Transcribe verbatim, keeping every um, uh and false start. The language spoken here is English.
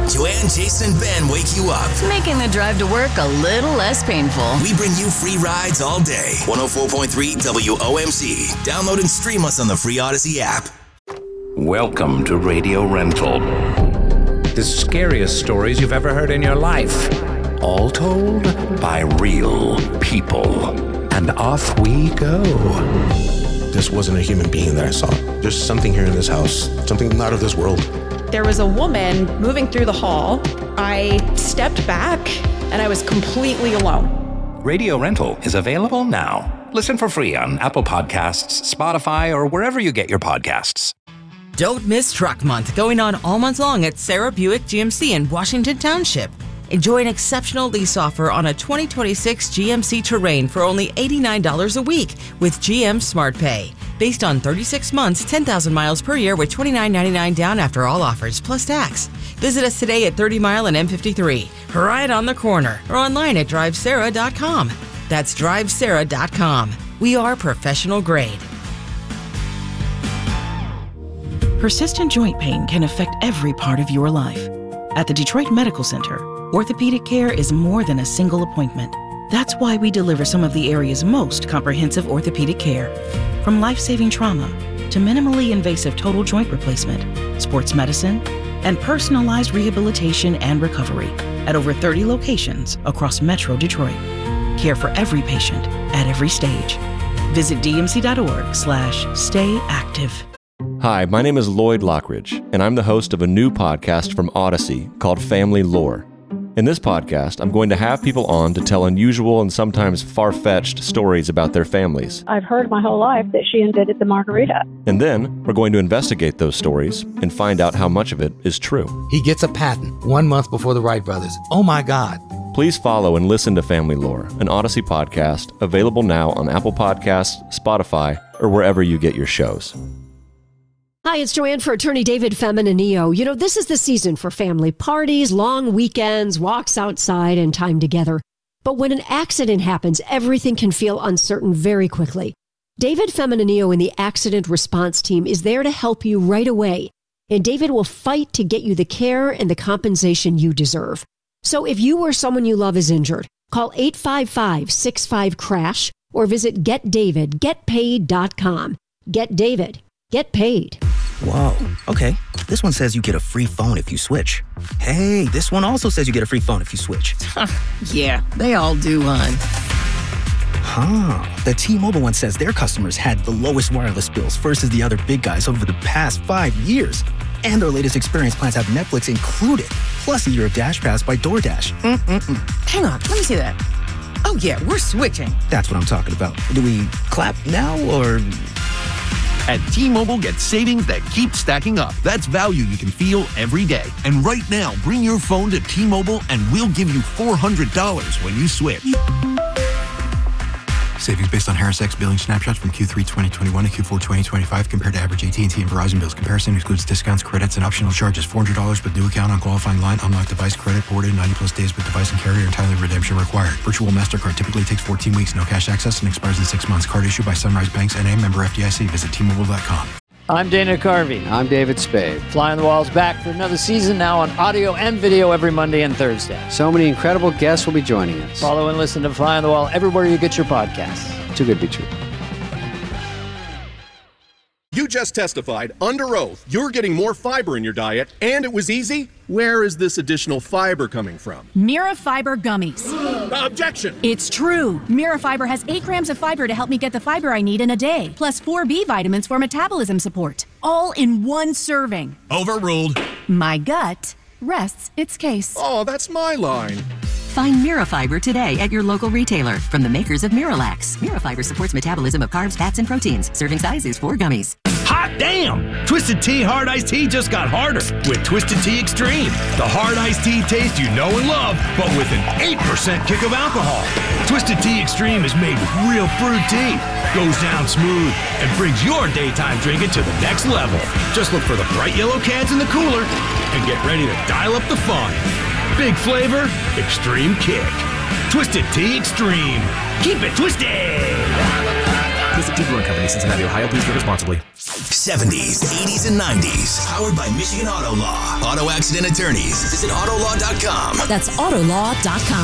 Joanne, Jason, and Ben wake you up, making the drive to work a little less painful. We bring you free rides all day. one oh four point three W O M C. Download and stream us on the free Odyssey app. Welcome to Radio Rental. The scariest stories you've ever heard in your life. All told by real people. And off we go. This wasn't a human being that I saw. There's something here in this house, something not of this world. There was a woman moving through the hall. I stepped back and I was completely alone. Radio Rental is available now. Listen for free on Apple Podcasts, Spotify, or wherever you get your podcasts. Don't miss Truck Month, going on all month long at Sarah Buick G M C in Washington Township. Enjoy an exceptional lease offer on a twenty twenty-six G M C Terrain for only eighty-nine dollars a week with G M Smart Pay. Based on thirty-six months, ten thousand miles per year with twenty-nine ninety-nine down after all offers, plus tax. Visit us today at thirty mile and M fifty-three, right on the corner, or online at drive sarah dot com. That's drive sarah dot com. We are professional grade. Persistent joint pain can affect every part of your life. At the Detroit Medical Center, orthopedic care is more than a single appointment. That's why we deliver some of the area's most comprehensive orthopedic care. From life-saving trauma to minimally invasive total joint replacement, sports medicine, and personalized rehabilitation and recovery at over thirty locations across Metro Detroit. Care for every patient at every stage. Visit d m c dot org slash stay active. Hi, my name is Lloyd Lockridge, and I'm the host of a new podcast from Odyssey called Family Lore. In this podcast, I'm going to have people on to tell unusual and sometimes far-fetched stories about their families. I've heard my whole life that she invented the margarita. And then, we're going to investigate those stories and find out how much of it is true. He gets a patent one month before the Wright brothers. Oh my God. Please follow and listen to Family Lore, an Odyssey podcast, available now on Apple Podcasts, Spotify, or wherever you get your shows. Hi, it's Joanne for attorney David Feminanillo. You know, this is the season for family parties, long weekends, walks outside, and time together. But when an accident happens, everything can feel uncertain very quickly. David Feminanillo and the Accident Response Team is there to help you right away. And David will fight to get you the care and the compensation you deserve. So if you or someone you love is injured, call eight five five, six five, crash or visit get david get paid dot com. Get David. Get paid. Whoa, okay. This one says you get a free phone if you switch. Hey, this one also says you get a free phone if you switch. Yeah, they all do, hon. Huh. The T-Mobile one says their customers had the lowest wireless bills versus the other big guys over the past five years. And their latest experience plans have Netflix included, plus a year of Dash Pass by DoorDash. Mm-mm-mm. Hang on, let me see that. Oh yeah, we're switching. That's what I'm talking about. Do we clap now or... At T-Mobile, get savings that keep stacking up. That's value you can feel every day. And right now, bring your phone to T-Mobile and we'll give you four hundred dollars when you switch. Savings based on Harris X billing snapshots from Q three twenty twenty-one to Q four twenty twenty-five compared to average A T and T and Verizon bills. Comparison excludes discounts, credits, and optional charges. four hundred dollars with new account on qualifying line. Unlocked device credit ported. ninety plus days with device and carrier. Entirely redemption required. Virtual MasterCard typically takes fourteen weeks. No cash access and expires in six months. Card issued by Sunrise Banks N A, member F D I C. Visit T Mobile dot com. I'm Dana Carvey. I'm David Spade. Fly on the Wall's back for another season now on audio and video every Monday and Thursday. So many incredible guests will be joining us. Follow and listen to Fly on the Wall everywhere you get your podcasts. Too good to be true. You just testified under oath you're getting more fiber in your diet, and it was easy? Where is this additional fiber coming from? Mirafiber gummies. Objection! It's true. Mirafiber has eight grams of fiber to help me get the fiber I need in a day, plus four B vitamins for metabolism support, all in one serving. Overruled. My gut rests its case. Oh, that's my line. Find Mirafiber today at your local retailer from the makers of Miralax. Mirafiber supports metabolism of carbs, fats, and proteins. Serving size is four gummies. Hot damn! Twisted Tea Hard Iced Tea just got harder with Twisted Tea Extreme. The hard iced tea taste you know and love, but with an eight percent kick of alcohol. Twisted Tea Extreme is made with real brewed tea, goes down smooth, and brings your daytime drinking to the next level. Just look for the bright yellow cans in the cooler and get ready to dial up the fun. Big flavor, extreme kick. Twisted Tea Extreme. Keep it twisted! Visit Tea Brewing Company, Cincinnati, Ohio. Please drink responsibly. seventies, eighties, and nineties. Powered by Michigan Auto Law. Auto accident attorneys. Visit auto law dot com. That's auto law dot com.